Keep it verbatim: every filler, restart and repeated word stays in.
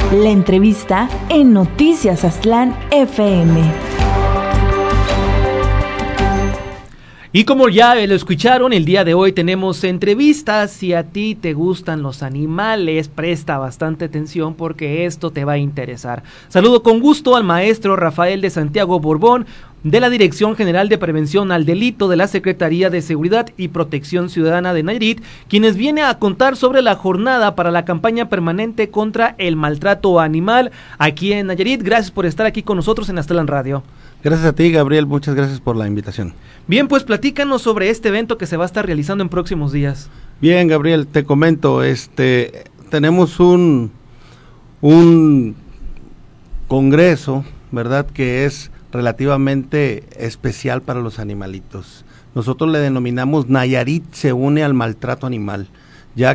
La entrevista en Noticias Aztlán F M. Y como ya lo escucharon, el día de hoy tenemos entrevistas. Si a ti te gustan los animales, presta bastante atención porque esto te va a interesar. Saludo con gusto al maestro Rafael de Santiago Borbón, de la Dirección General de Prevención al Delito de la Secretaría de Seguridad y Protección Ciudadana de Nayarit, quienes viene a contar sobre la jornada para la campaña permanente contra el maltrato animal aquí en Nayarit. Gracias por estar aquí con nosotros en Aztlán Radio. Gracias a ti, Gabriel, muchas gracias por la invitación. Bien, pues platícanos sobre este evento que se va a estar realizando en próximos días. Bien, Gabriel, te comento, este, tenemos un, un congreso, ¿verdad?, que es relativamente especial para los animalitos. Nosotros le denominamos Nayarit se une al maltrato animal.